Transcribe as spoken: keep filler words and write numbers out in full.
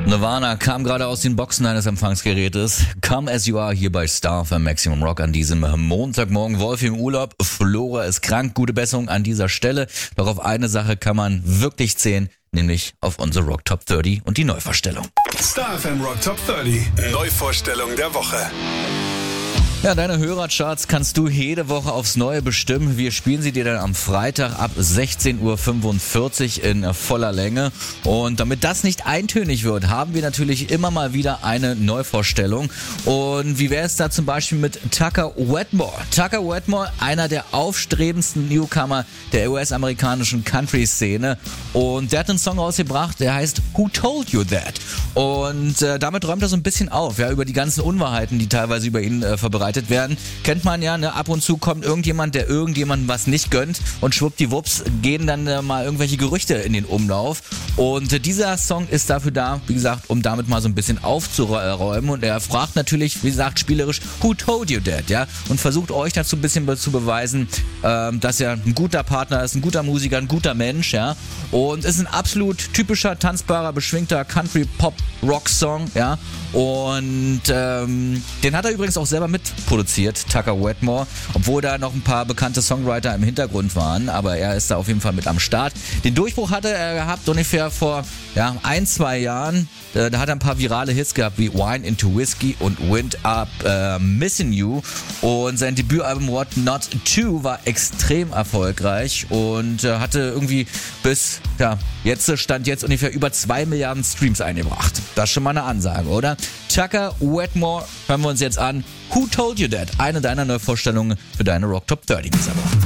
Nirvana kam gerade aus den Boxen eines Empfangsgerätes. Come As You Are hier bei Star F M Maximum Rock an diesem Montagmorgen. Wolf im Urlaub, Flora ist krank. Gute Besserung an dieser Stelle. Doch auf eine Sache kann man wirklich zählen, nämlich auf unsere Rock Top dreißig und die Neuvorstellung. Star F M Rock Top dreißig, Neuvorstellung der Woche. Ja, deine Hörercharts kannst du jede Woche aufs Neue bestimmen. Wir spielen sie dir dann am Freitag ab sechzehn Uhr fünfundvierzig in voller Länge. Und damit das nicht eintönig wird, haben wir natürlich immer mal wieder eine Neuvorstellung. Und wie wäre es da zum Beispiel mit Tucker Wetmore? Tucker Wetmore, einer der aufstrebendsten Newcomer der U S-amerikanischen Country-Szene. Und der hat einen Song rausgebracht, der heißt Who Told You That? Und äh, damit räumt er so ein bisschen auf, ja, über die ganzen Unwahrheiten, die teilweise über ihn äh, verbreitet werden. Kennt man ja, ne? Ab und zu kommt irgendjemand, der irgendjemandem was nicht gönnt und schwuppdiwupps gehen dann äh, mal irgendwelche Gerüchte in den Umlauf. Und äh, dieser Song ist dafür da, wie gesagt, um damit mal so ein bisschen aufzuräumen. Und er fragt natürlich, wie gesagt, spielerisch, Who told you that? Ja? Und versucht euch dazu ein bisschen be- zu beweisen, ähm, dass er ein guter Partner ist, ein guter Musiker, ein guter Mensch. Ja? Und ist ein absolut typischer, tanzbarer, beschwingter Country-Pop-Rock-Song. Ja? Und ähm, den hat er übrigens auch selber mitproduziert, Tucker Wetmore, obwohl da noch ein paar bekannte Songwriter im Hintergrund waren, aber er ist da auf jeden Fall mit am Start. Den Durchbruch hatte er gehabt ungefähr vor ja, ein, zwei Jahren. Äh, da hat er ein paar virale Hits gehabt wie Wine into Whiskey und Wind Up äh, Missing You. Und sein Debütalbum What Not To war extrem erfolgreich und äh, hatte irgendwie bis ja, jetzt stand jetzt ungefähr über zwei Milliarden Streams eingebracht. Das ist schon mal eine Ansage, oder? Tucker Wetmore hören wir uns jetzt an. Who Told You That? Eine deiner Neuvorstellungen für deine Rock Top dreißig dieser Woche.